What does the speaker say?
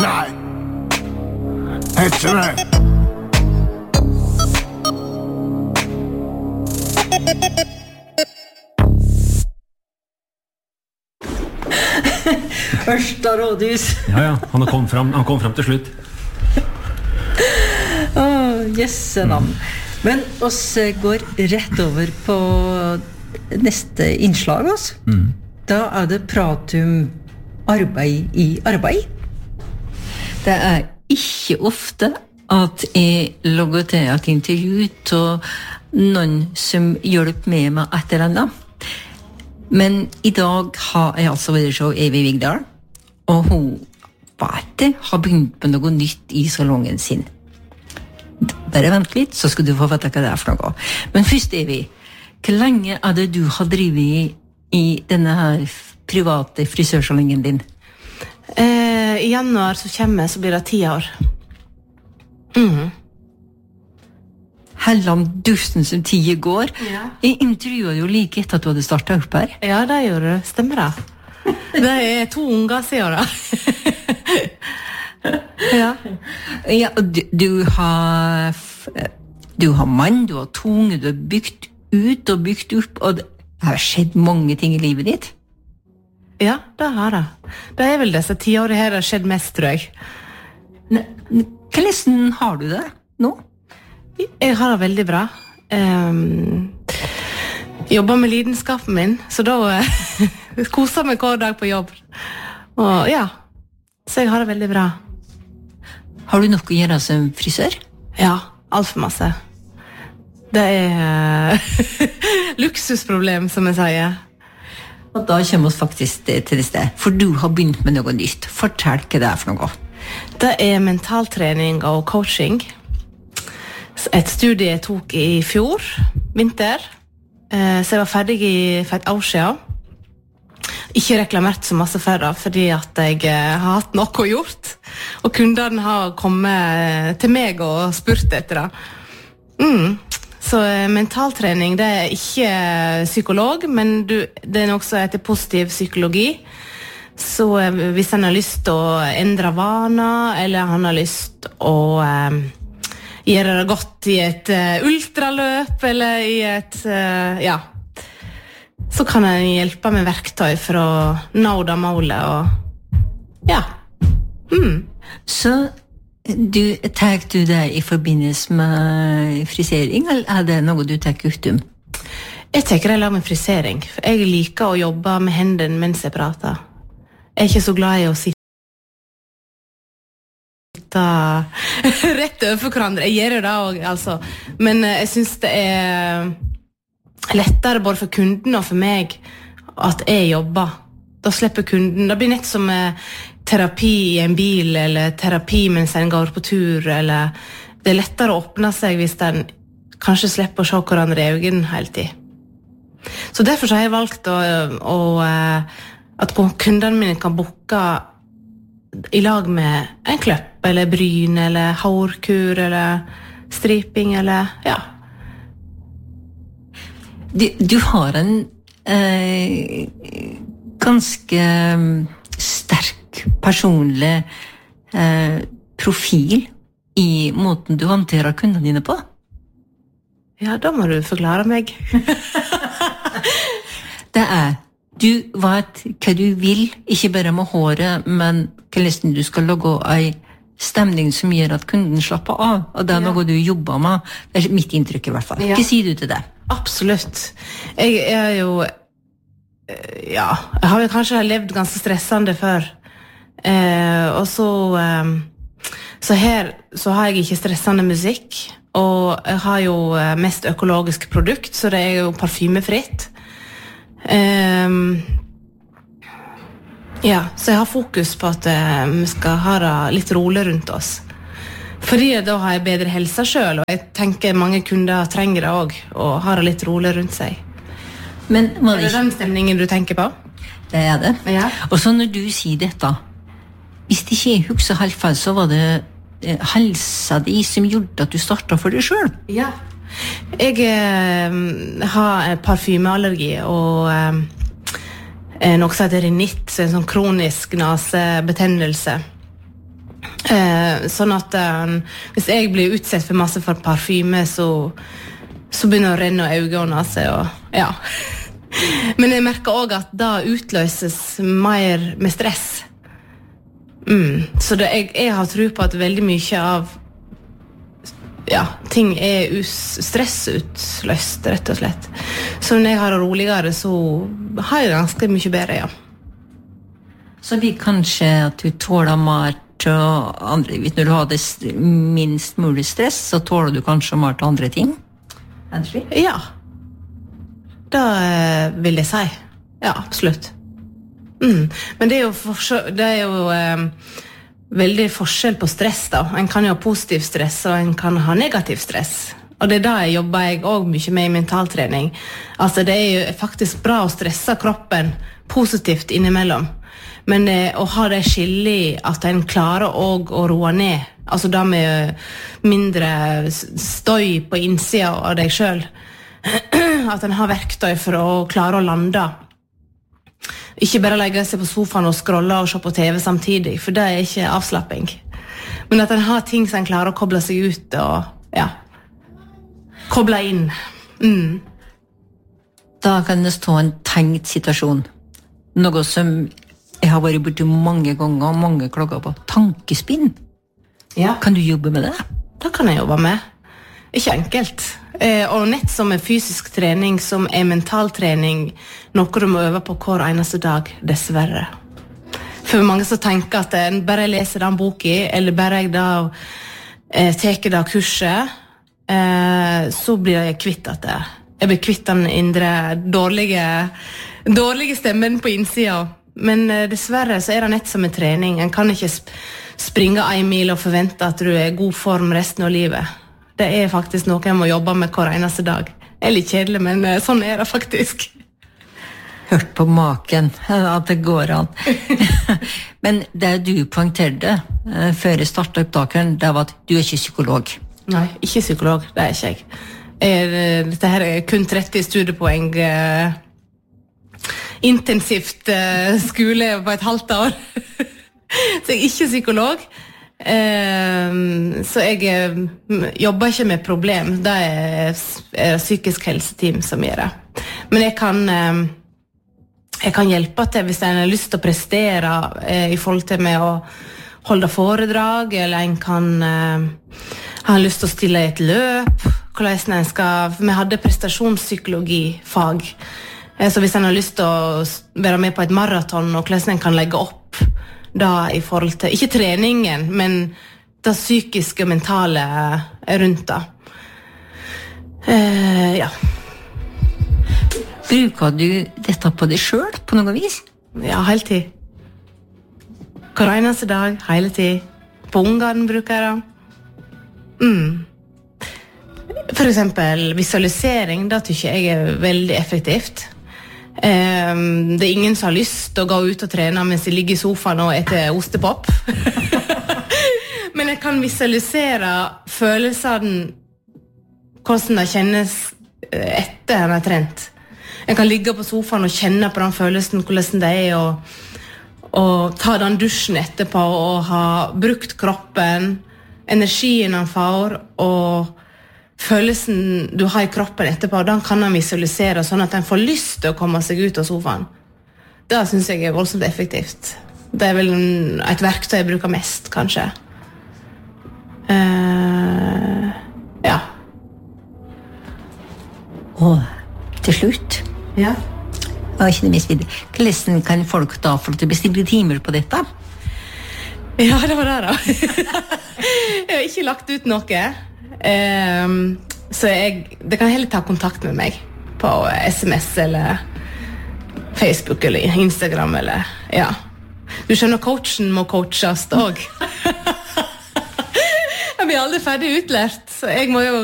Nei. Ikke det. Ørsta rådhus. Ja, han kom fram til slutt. Jesse navn. Men oss går rett over på neste innslag oss. Da det pratum arbeid i arbeid. Det ikke ofte at jeg logger til et intervju til noen som hjelper meg med et eller annet. Men I dag har jeg altså vært så Evig Vigdal, og hun har begynt med noe nytt I salongen sin. Bare vent litt, så skal du få vite hva det for noe. Men først, Evig, hvor lenge det du har drivet I denne her private frisørsalongen din? I januar så kommer så blir det 10 år. Helland dusten som 10 går. Ja. Jeg intervjuet jo like etter at du hadde startet opp her. Ja, det gjorde du. Stemmer det. Det 2 unger siden da. Ja. Ja, du har mann, du har tunge, du har bygd ut og bygd opp, og det har skjedd mange ting I livet ditt. Ja, det har det. Det vel disse 10 årene her det har skjedd mest, tror jeg. Hvordan har du det nå? Jeg har det veldig bra. Jobber med lidenskapen min, så da koser meg hver dag på jobb. Og ja, så jeg har det veldig bra. Har du nok å gjøre som frisør? Ja, alt for masse. Det luksusproblem, som jeg sier. Og da kommer vi faktisk til det sted, for du har begynt med noe nytt. Fortell hva det for noe. Det mentaltrening og coaching. Et studie jeg tok I fjor, vinter, så jeg var ferdig for et år siden. Ikke reklamert så masse for det, fordi at jeg har hatt noe gjort, og kundene har kommet til meg og spurt etter det. Så mentaltrening, det ikke psykolog, men det noe som heter positiv psykologi. Så hvis han har lyst til å endre vaner, eller han har lyst til å gjøre det godt I et ultraløp, eller I et, ja, så kan han hjelpe med verktøy for å nå det målet, og ja. Så tar du det I forbindelse med frisering, eller det noe du tar utom? Jeg tenker jeg lager med frisering, for jeg liker å jobbe med hendene mens jeg prater. Jeg ikke så glad I å sitte rett overfor hverandre. Jeg gjør det også, altså. Men jeg synes det lettere både for kunden og for meg at jeg jobber. Da slipper kunden. Det blir nett som terapi I en bil, eller terapi mens en går på tur, eller det lettere å åpne seg hvis en kanskje slipper å se hverandre I øynene hele tiden. Så derfor har jeg valgt at kundene mine kan boka I lag med en kløpp, eller bryn, eller hårkur, eller striping, eller ja. Du har en ganske sterk personlig profil I måten du håndterer kundene dine på. Ja, da må du forklare meg. Det du vet hva du vil, ikke bare med håret, men hvordan du skal lage en stemning som gjør at kunden slapper av, og det noe du jobber med. Det mitt inntrykk I hvert fall. Hva sier du til det? Absolutt. Jeg jo ja, jeg har jo kanskje levd ganske stressende før. Og så her så har jeg ikke stressende musikk, og jeg har jo mest økologisk produkt, så det jo parfymefritt. Ja, så jeg har fokus på at vi skal ha det litt rolig rundt oss. Fordi da har jeg bedre helse selv, og jeg tenker mange kunder trenger det også, og har det litt rolig rundt seg. Men det den stemningen du tenker på? Det det. Ja. Og så når du sier dette, hvis det ikke husker helt feil, så var det helsa di som gjorde at du startet for deg selv? Ja. Jeg har parfymeallergi, og noe som heter rinitt, en sånn kronisk nasebetennelse. Sånn at hvis jeg blir utsett for masse for parfyme, så begynner det å renne øynene av seg, og ja. Men jeg merker også at da utløses mer med stress. Så jeg har tro på at veldig mye av ting stressutløst, rett og slett. Så når jeg har det roligere, så har jeg ganske mye bedre, ja. Så det blir kanskje at du tåler mer til andre, når du har det minst mulig stress, så tåler du kanskje mer til andre ting? Ja. Da vil jeg si. Ja, absolutt. Men det er jo veldig forskjell på stress da. En kan jo ha positiv stress, og en kan ha negativ stress. Og det da jobber jeg også mye med i mentaltrening. Altså det er jo faktisk bra å stresse kroppen positivt innimellom. Men å ha det skillig at en klarer også å roe ned, altså da med mindre støy på innsida av deg selv, at en har verktøy for å klare å lande. Ikke bare legge seg på sofaen og scrolle og se på TV samtidig, for det er ikke avslapping. Men at en har ting som en klarer å koble seg ut og koble inn. Da kan det stå en tenkt situasjon. Noe som jeg har vært borti mange ganger, og mange klager på. Tankespinn. Ja. Kan du jobbe med det? Det kan jeg jobbe med. Ikke enkelt. Og nett som fysisk trening, som mentaltrening, noe du må øve på hver eneste dag, dessverre. For mange som tenker at en bare leser den boken, eller bare jeg da teker det kurset, så blir jeg kvitt at det. Jeg blir kvitt den indre dårlige stemmen på innsida. Men dessverre så er det nett som trening. En kan ikke springe 1 mil og forvente at du er i god form resten av livet. Det er faktisk noe jeg må jobbe med hver eneste dag. Det er litt kjedelig, men sånn er det faktisk. Hørt på maken at det går an. Men det du poengterte før jeg startet opptakeren, det var at du er ikke psykolog. Nei, ikke psykolog, det er ikke jeg. Dette her er kun 30 studiepoeng intensivt skole på et halvt år. Så jeg er ikke psykolog. Så jeg jobber ikke med problem. Det er psykisk helseteam som gjør det. Men jeg kan hjelpe til hvis en har lyst til å prestere i forhold til med å holde foredrag, eller en kan ha lyst til å stille i et løp. Hvordan en skal, vi hadde prestasjonspsykologifag, så hvis en har lyst til å være med på et maraton, og hvordan en kan legge opp da i forhold til, ikke treningen, men det psykiske og mentale rundt da. Ja. Bruker du dette på deg selv på noe vis? Ja, hele tid. Hver eneste dag, hele tid. På ungene bruker jeg det. For eksempel visualisering, da tykker jeg er veldig effektivt. Det er ingen som har lyst til å gå ut og trene mens de ligger i sofaen og etter ostepop. Men jeg kan visualisere følelsene, hvordan det kjennes etter jeg har trent. Jeg kan ligge på sofaen og kjenne på den følelsen, hvordan det er og ta den dusjen etterpå og ha brukt kroppen, energien han får, og følelsen du har i kroppen etterpå, den kan han visualisere sånn at han får lyst til å komme seg ut av sofaen. Det synes jeg er voldsomt effektivt. Det er vel et verktøy jeg bruker mest, kanskje. Ja. Og til slutt, Ja. og ikke det mest videre, hvordan kan folk da få til å bestille timer på dette? Ja, det var det da. Jeg har ikke lagt ut noe. Så det kan heller ta kontakt med meg på SMS eller Facebook eller Instagram eller, ja. Du skjønner, coachen må coaches også. Jeg blir aldri ferdig utlært, så jeg må jo